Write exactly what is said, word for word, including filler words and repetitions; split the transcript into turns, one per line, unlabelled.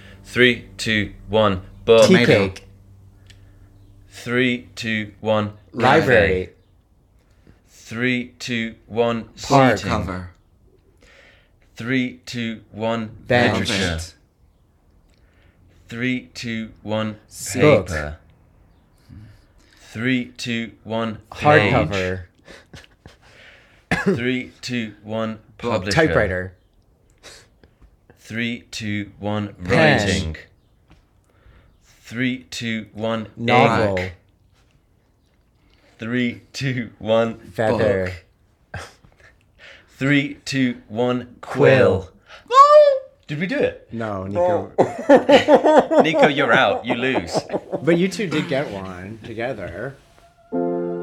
Three, two, one. Book.
Tea
Tomato.
cake.
Three, two, one.
Library.
Cafe. Three, two, one.
Park.
Seating.
Cover.
Three, two, one.
Bench.
Literature.
Velvet.
Three, two, one.
Book.
Paper. Three, two, one. Page.
Hardcover.
Three, two, one. Publisher.
Typewriter.
Three, two, one.
Pen.
Writing. Three, two, one.
Novel.
Ink. Three, two, one.
Feather.
Book. Three, two, one.
Quill.
Quill. Did we do it?
No, Nico.
Nico, you're out. You lose.
But you two did get one together.